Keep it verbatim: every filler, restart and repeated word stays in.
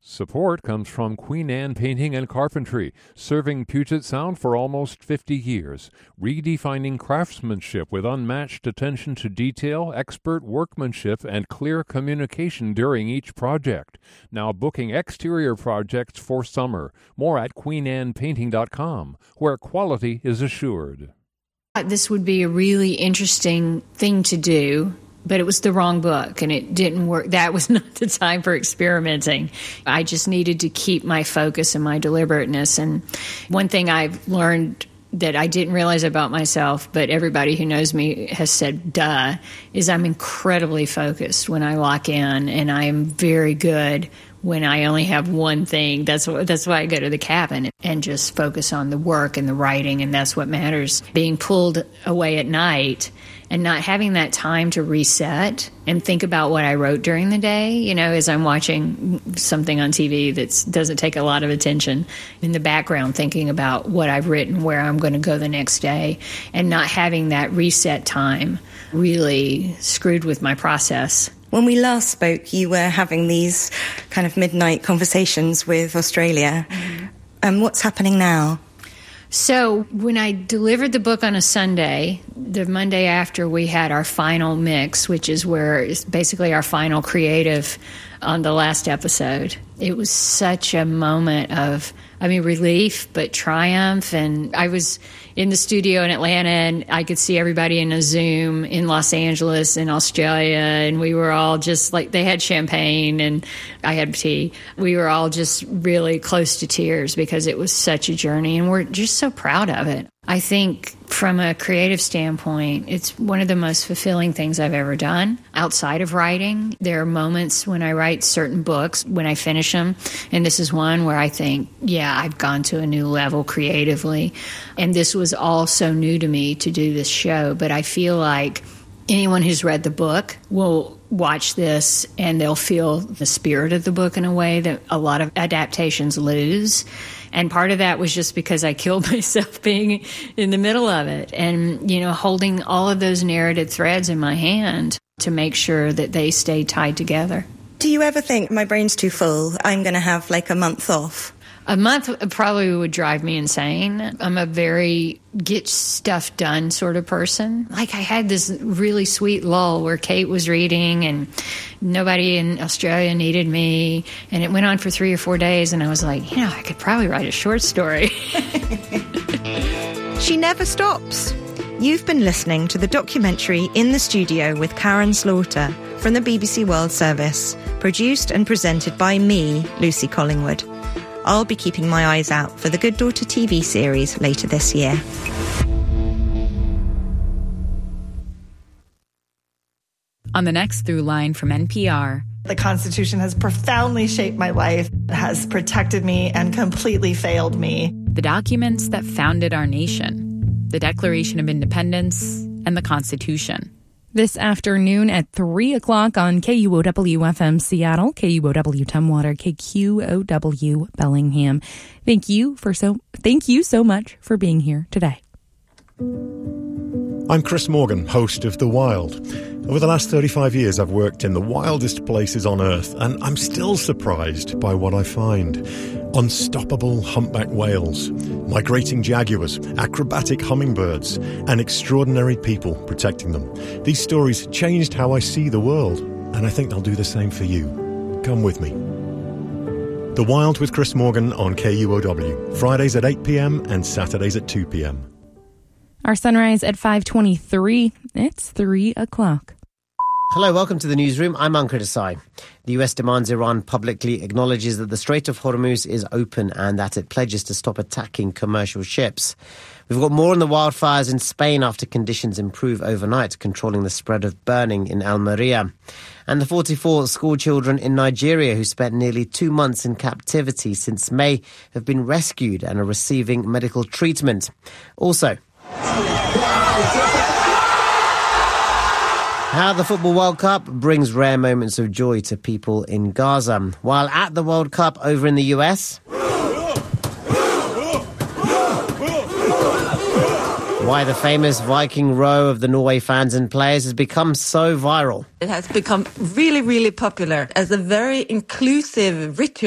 Support comes from Queen Anne Painting and Carpentry, serving Puget Sound for almost fifty years, redefining craftsmanship with unmatched attention to detail, expert workmanship, and clear communication during each project. Now booking exterior projects for summer. More at queen anne painting dot com, where quality is assured. This would be a really interesting thing to do, but it was the wrong book, and it didn't work. That was not the time for experimenting. I just needed to keep my focus and my deliberateness. And one thing I've learned that I didn't realize about myself, but everybody who knows me has said, duh, is I'm incredibly focused when I lock in, and I am very good when I only have one thing. That's what, that's why I go to the cabin and just focus on the work and the writing, and that's what matters. Being pulled away at night and not having that time to reset and think about what I wrote during the day, you know, as I'm watching something on T V that doesn't take a lot of attention, in the background thinking about what I've written, where I'm going to go the next day, and not having that reset time really screwed with my process. When we last spoke, you were having these kind of midnight conversations with Australia. Mm-hmm. Um, what's happening now? So when I delivered the book on a Sunday, the Monday after, we had our final mix, which is where it's basically our final creative on the last episode. It was such a moment of, I mean, relief, but triumph. And I was in the studio in Atlanta, and I could see everybody in a Zoom in Los Angeles and Australia, and we were all just like, they had champagne and I had tea. We were all just really close to tears because it was such a journey, and we're just so proud of it. I think from a creative standpoint, it's one of the most fulfilling things I've ever done outside of writing. There are moments when I write certain books, when I finish them, and this is one where I think, yeah, I've gone to a new level creatively. And this was all so new to me to do this show, but I feel like anyone who's read the book will watch this and they'll feel the spirit of the book in a way that a lot of adaptations lose. And part of that was just because I killed myself being in the middle of it and, you know, holding all of those narrative threads in my hand to make sure that they stay tied together. Do you ever think, my brain's too full, I'm going to have like a month off? A month probably would drive me insane. I'm a very get stuff done sort of person. Like, I had this really sweet lull where Kate was reading and nobody in Australia needed me. And it went on for three or four days. And I was like, you know, I could probably write a short story. She never stops. You've been listening to the documentary In the Studio with Karen Slaughter from the B B C World Service, produced and presented by me, Lucy Collingwood. I'll be keeping my eyes out for the Good Daughter T V series later this year. On the next Through Line from N P R. The Constitution has profoundly shaped my life, has protected me, and completely failed me. The documents that founded our nation. The Declaration of Independence and the Constitution. This afternoon at three o'clock on K U O W F M Seattle, K U O W Tumwater, K Q O W Bellingham. Thank you for so thank you so much for being here today. I'm Chris Morgan, host of The Wild. Over the last thirty-five years, I've worked in the wildest places on Earth, and I'm still surprised by what I find. Unstoppable humpback whales, migrating jaguars, acrobatic hummingbirds, and extraordinary people protecting them. These stories changed how I see the world, and I think they'll do the same for you. Come with me. The Wild with Chris Morgan on K U O W, Fridays at eight p.m. and Saturdays at two p.m. Our sunrise at five twenty-three. It's three o'clock. Hello, welcome to the newsroom. I'm Ankur Desai. The U S demands Iran publicly acknowledges that the Strait of Hormuz is open and that it pledges to stop attacking commercial ships. We've got more on the wildfires in Spain after conditions improve overnight, controlling the spread of burning in Almeria. And the forty-four school children in Nigeria who spent nearly two months in captivity since May have been rescued and are receiving medical treatment. Also, how the Football World Cup brings rare moments of joy to people in Gaza. While at the World Cup over in the U S, why the famous Viking row of the Norway fans and players has become so viral. It has become really, really popular as a very inclusive ritual.